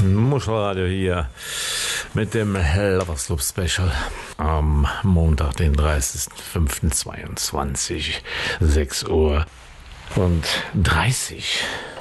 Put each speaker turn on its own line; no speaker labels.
Muschelradio hier mit dem Lovers Club Special am Montag, den 30.05.22, 6:30 Uhr.